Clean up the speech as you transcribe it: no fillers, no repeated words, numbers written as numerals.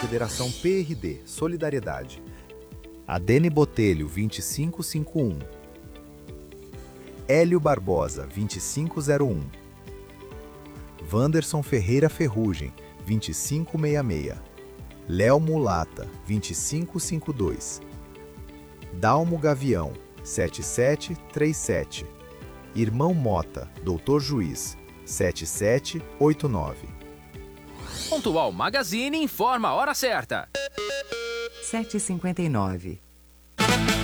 Federação PRD, Solidariedade. Adene Botelho, 2551. Hélio Barbosa, 2501. Wanderson Ferreira Ferrugem, 2566. Léo Mulata, 2552. Dalmo Gavião, 7737. Irmão Mota, Doutor Juiz, 7789. Pontual Magazine informa a hora certa. 7h59.